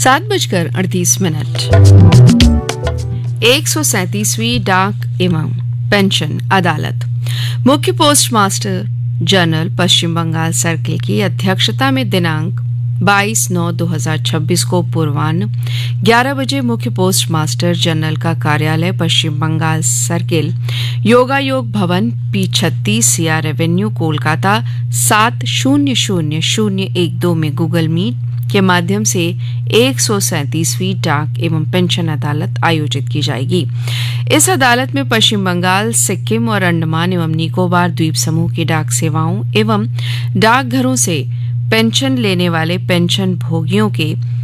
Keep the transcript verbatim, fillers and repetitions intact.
सात बजकर अड़तीस मिनट। एक सौ सैंतीसवीं डाक एवं पेंशन अदालत मुख्य पोस्ट मास्टर जनरल पश्चिम बंगाल सर्किल की अध्यक्षता में दिनांक बाईस नौ दो हजार छब्बीस को पूर्वाह्न ग्यारह बजे मुख्य पोस्ट मास्टर जनरल का कार्यालय पश्चिम बंगाल सर्किल योगायोग भवन पी छत्तीस सीआर एवेन्यू कोलकाता सात शून्य शून्य शून्य एक दो में गूगल मीट के माध्यम से एक सौ सैंतीसवीं डाक एवं पेंशन अदालत आयोजित की जाएगी। इस अदालत में पश्चिम बंगाल, सिक्किम और अंडमान एवं निकोबार द्वीप समूह की डाक सेवाओं एवं डाकघरों से पेंशन लेने वाले पेंशन भोगियों के